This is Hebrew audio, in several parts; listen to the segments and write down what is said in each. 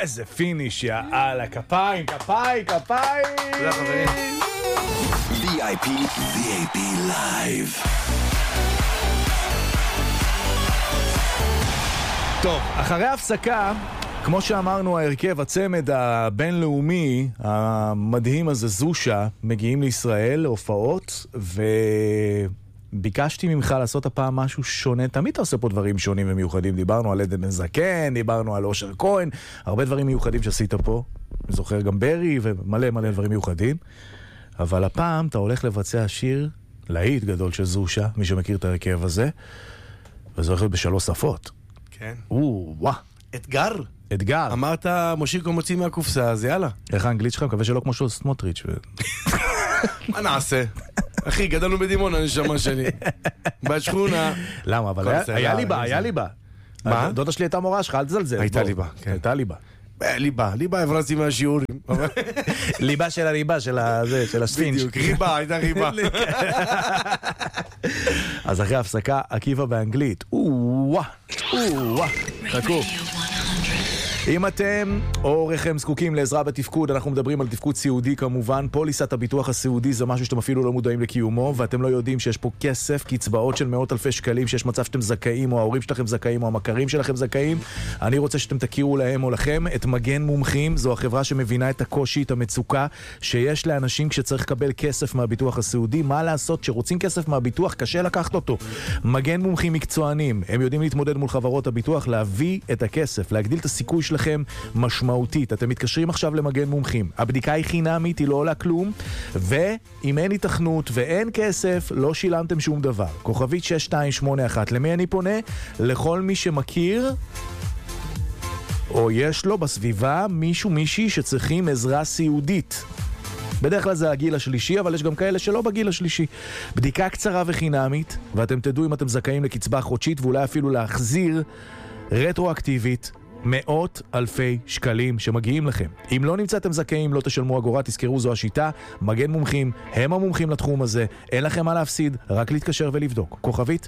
איזה פיניש, יאללה, כפיים. תודה חברים. VIP Live. טוב, אחרי ההפסקה, כמו שאמרנו, ההרכב, הצמד הבינלאומי המדהים הזה, זושה, מגיעים לישראל להופעות, וביקשתי ממך לעשות הפעם משהו שונה. תמיד אתה עושה פה דברים שונים ומיוחדים. דיברנו על עדן זקן, דיברנו על אושר כהן, הרבה דברים מיוחדים שעשית פה. אני זוכר גם ברי ומלא דברים מיוחדים. אבל הפעם אתה הולך לבצע שיר להיט גדול של זושה, מי שמכיר את ההרכב הזה, וזה הולך להיות ב3 שפות. כן. וואו. אתגר. אמרת מושיקו מוציא מהקופסה, אז יאללה. איך האנגלית שלך? מקווה שלא כמו של סמוטריץ'. מה נעשה? אחי, גדלנו בדימונה, נשמה שלי. בשכונה. למה? אבל היה ליבה. מה? דודה שלי הייתה מורה שלך, אל תזלזל. הייתה ליבה, כן. הייתה ליבה. ליבה הברזתי מהשיעורים. ליבה של הספינץ'. בדיוק, הייתה ריבה. אז אחרי ההפסקה, עקיבא באנגלית. חכו. אם אתם או הוריכם זקוקים לעזרה בתפקוד, אנחנו מדברים על תפקוד סיעודי כמובן. פוליסת הביטוח הסיעודי זה משהו שאתם אפילו לא מודעים לקיומו, ואתם לא יודעים שיש פה כסף, קצבאות של מאות אלפי שקלים, שיש מצב שאתם זכאים, או ההורים שלכם זכאים, או המכרים שלכם זכאים. אני רוצה שאתם תכירו להם או לכם את מגן מומחים. זו החברה שמבינה את הקושי, את המצוקה שיש לאנשים כשצריך לקבל כסף מהביטוח הסיעודי. מה לעשות? שרוצים כסף מהביטוח, קשה לקחת אותו. מגן מומחים מקצוענים, הם יודעים להתמודד מול חברות הביטוח, להביא את הכסף, להגדיל את הסיכוי לכם משמעותית. אתם מתקשרים עכשיו למגן מומחים. הבדיקה היא חינמית, היא לא עולה כלום, ואם אין התכנות ואין כסף, לא שילמתם שום דבר. כוכבית 6281. למי אני פונה? לכל מי שמכיר או יש לו בסביבה מישהי שצריכים עזרה סיעודית. בדרך כלל זה הגיל השלישי, אבל יש גם כאלה שלא בגיל השלישי. בדיקה קצרה וחינמית, ואתם תדעו אם אתם זכאים לקצבה חודשית, ואולי אפילו להחזיר רטרואקטיבית מאות אלפי שקלים שמגיעים לכם. אם לא נמצאתם זכאים, לא תשלמו אגורה, תזכרו, זו השיטה. מגן מומחים, הם המומחים לתחום הזה. אין לכם מה להפסיד, רק להתקשר ולבדוק. כוכבית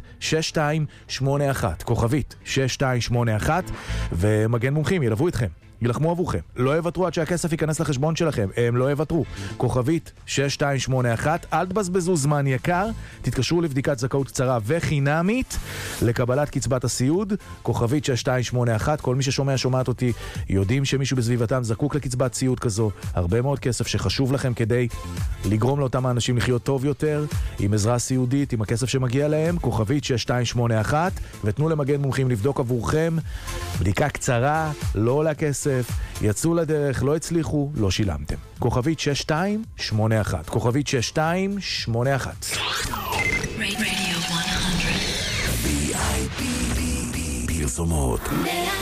6281. כוכבית 6281, ומגן מומחים ילוו אתכם. ילחמו עבורכם. לא יוותרו עד שהכסף ייכנס לחשבון שלכם. הם לא יוותרו. כוכבית 6281. אל תבזבזו זמן יקר. תתקשרו לבדיקת זכאות קצרה וחינמית לקבלת קצבת הסיעוד. כוכבית 6281. כל מי שומעת אותי יודעים שמישהו בסביבתם זקוק לקצבת סיעוד כזו. הרבה מאוד כסף שחשוב לכם כדי לגרום לאותם האנשים לחיות טוב יותר, עם עזרה סיעודית, עם הכסף שמגיע להם. כוכבית 6281. ותנו למגן מומחים לבדוק עבורכם. בדיקה קצרה, לא עולה כסף. יצאו לדרך, לא הצליחו, לא שילמתם. כוכבית 6281. כוכבית 6281. VIP פרסומות.